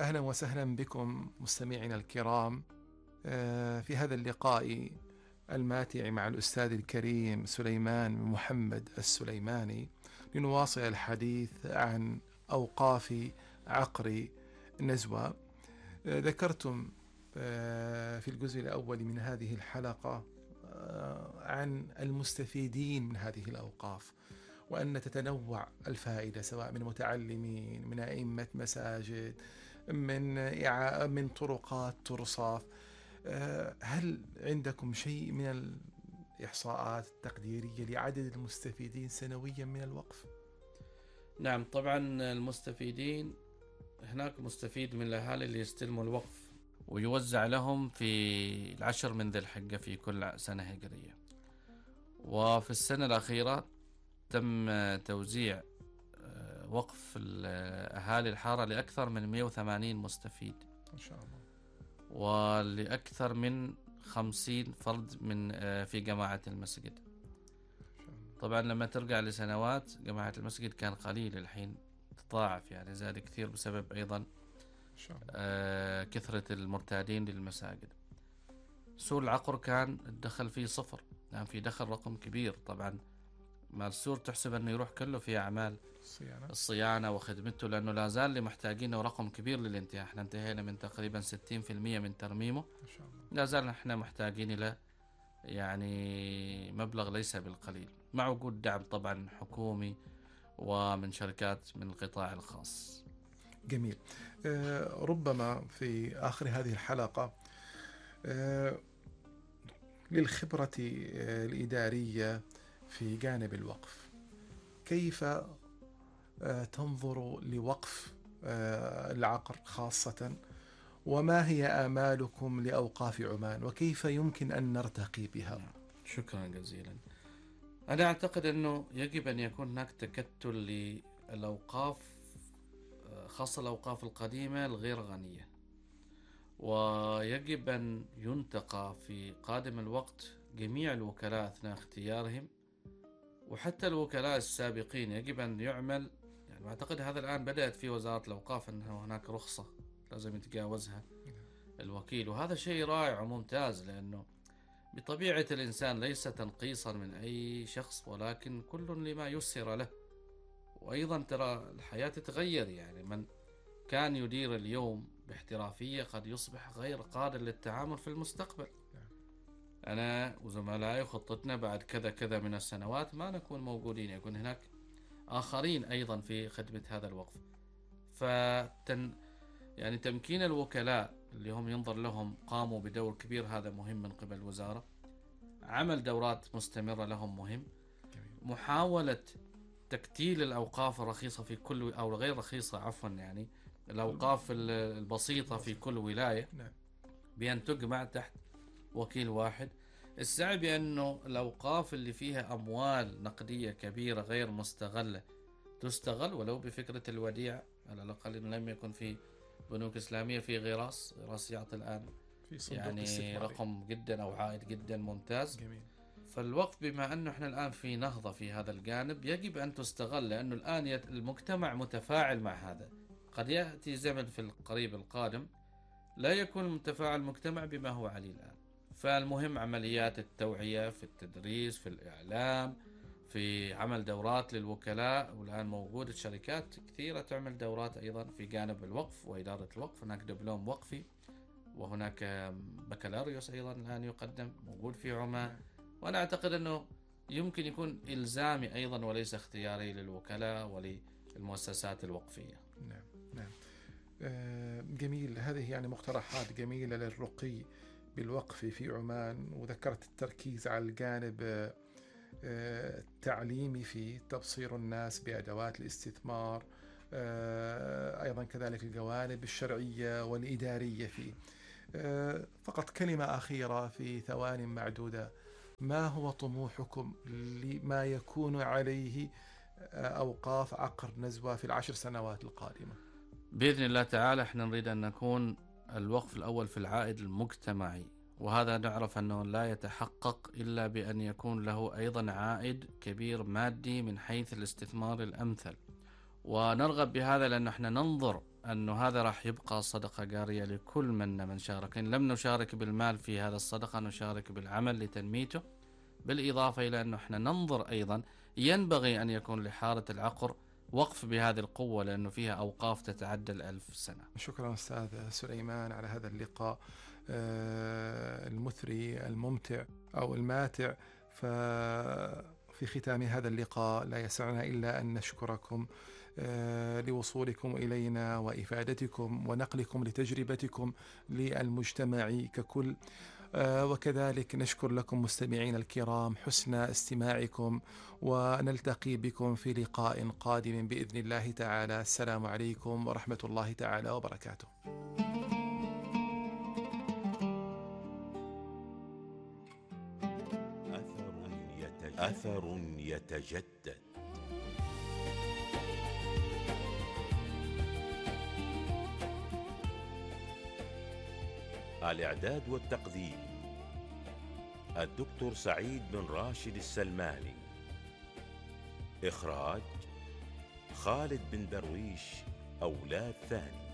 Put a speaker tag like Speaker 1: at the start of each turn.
Speaker 1: أهلا وسهلا بكم مستمعينا الكرام في هذا اللقاء الماتع مع الأستاذ الكريم سليمان محمد السليماني، لنواصل الحديث عن أوقاف عقر نزوة. ذكرتم في الجزء الأول من هذه الحلقة عن المستفيدين من هذه الأوقاف، وأن تتنوع الفائدة سواء من متعلمين، من أئمة مساجد، من طرقات ترصاف. هل عندكم شيء من الإحصاءات التقديرية لعدد المستفيدين سنويا من الوقف؟
Speaker 2: نعم، طبعا المستفيدين هناك مستفيد من الأهالي اللي يستلموا الوقف ويوزع لهم في 10 من ذي الحجة في كل سنة هجرية. وفي السنة الأخيرة تم توزيع وقف أهالي الحارة لأكثر من 180 مستفيد
Speaker 1: إن شاء الله،
Speaker 2: ولأكثر من 50 فرد من في جماعة المسجد. طبعا لما ترجع لسنوات جماعة المسجد كان قليل، الحين تضاعف، يعني زاد كثير بسبب أيضا
Speaker 1: إن شاء الله.
Speaker 2: كثرة المرتادين للمساجد. سور العقر كان الدخل فيه صفر، يعني في دخل رقم كبير. طبعا ما السور تحسب أنه يروح كله في أعمال الصيانة وخدمته، لأنه لا زال محتاجينه رقم كبير للانتهاء. احنا انتهينا من تقريبا 60% من ترميمه،
Speaker 1: إن شاء الله.
Speaker 2: لا زال احنا محتاجين له يعني مبلغ ليس بالقليل، مع وجود دعم طبعا حكومي ومن شركات من القطاع الخاص.
Speaker 1: جميل. ربما في آخر هذه الحلقة للخبرة الإدارية في جانب الوقف، كيف تنظر لوقف العقر خاصة، وما هي آمالكم لأوقاف عمان، وكيف يمكن أن نرتقي بها؟
Speaker 2: شكرا جزيلا. أنا أعتقد أنه يجب أن يكون هناك تكتل للأوقاف، خاصة الأوقاف القديمة الغير غنية، ويجب أن ينتقى في قادم الوقت جميع الوكلاء أثناء اختيارهم، وحتى الوكلاء السابقين يجب أن يعمل. يعني أعتقد هذا الآن بدأت في وزارة الأوقاف أنه هناك رخصة لازم يتجاوزها الوكيل، وهذا شيء رائع وممتاز، لأنه بطبيعة الإنسان ليس تنقيصا من أي شخص، ولكن كل لما يسر له. وأيضا ترى الحياة تتغير، يعني من كان يدير اليوم باحترافية قد يصبح غير قادر للتعامل في المستقبل. أنا وزملائي خطتنا بعد كذا كذا من السنوات ما نكون موجودين، يكون هناك آخرين أيضا في خدمة هذا الوقف. يعني تمكين الوكلاء اللي هم ينظر لهم قاموا بدور كبير، هذا مهم من قبل الوزارة. عمل دورات مستمرة لهم مهم. محاولة تكتيل الأوقاف الرخيصة في كل، أو غير رخيصة عفوا، يعني الأوقاف البسيطة في كل ولاية بأن تجمع تحت وكيل واحد. السعي بأنه الأوقاف اللي فيها أموال نقدية كبيرة غير مستغلة تستغل، ولو بفكرة الوديعة على الأقل، إن لم يكن في بنوك إسلامية في غراس يعطي الآن
Speaker 1: في
Speaker 2: يعني رقم جدا أو عائد جدا ممتاز.
Speaker 1: جميل.
Speaker 2: فالوقف بما أنه إحنا الآن في نهضة في هذا الجانب يجب أن تستغل، لأنه الآن المجتمع متفاعل مع هذا. قد يأتي زمن في القريب القادم لا يكون متفاعل المجتمع بما هو عليه الآن. فالمهم عمليات التوعية في التدريس، في الإعلام، في عمل دورات للوكلاء. والآن موجودة شركات كثيرة تعمل دورات أيضا في جانب الوقف وإدارة الوقف. هناك دبلوم وقفي، وهناك بكالوريوس أيضا الآن يقدم موجود في عمان. وأنا أعتقد أنه يمكن يكون إلزامي أيضا وليس اختياري للوكلاء وللمؤسسات الوقفية.
Speaker 1: نعم نعم. جميل. هذه يعني مقترحات جميلة للرقي بالوقف في عمان، وذكرت التركيز على الجانب التعليمي فيه، تبصير الناس بأدوات الاستثمار، أيضا كذلك الجوانب الشرعية والإدارية فيه. فقط كلمة أخيرة في ثوان معدودة، ما هو طموحكم لما يكون عليه أوقاف عقر نزوة في 10 سنوات القادمة؟
Speaker 2: بإذن الله تعالى احنا نريد أن نكون الوقف الأول في العائد المجتمعي، وهذا نعرف أنه لا يتحقق إلا بأن يكون له أيضا عائد كبير مادي من حيث الاستثمار الأمثل. ونرغب بهذا لأن احنا ننظر أنه هذا راح يبقى صدقة جارية لكل منا من شارك. إن لم نشارك بالمال في هذا الصدقة نشارك بالعمل لتنميته، بالإضافة إلى أنه إحنا ننظر أيضا ينبغي أن يكون لحارة العقر وقف بهذه القوة، لأنه فيها أوقاف تتعدى 1000 سنة.
Speaker 1: شكرا أستاذ سليمان على هذا اللقاء المثري الممتع أو الماتع. ففي ختام هذا اللقاء لا يسعنا إلا أن نشكركم لوصولكم إلينا وإفادتكم ونقلكم لتجربتكم للمجتمع ككل. وكذلك نشكر لكم مستمعين الكرام حسن استماعكم، ونلتقي بكم في لقاء قادم بإذن الله تعالى. السلام عليكم ورحمة الله تعالى وبركاته.
Speaker 3: أثر يتجدد. الإعداد والتقديم الدكتور سعيد بن راشد السلماني. إخراج خالد بن درويش أولاد ثاني.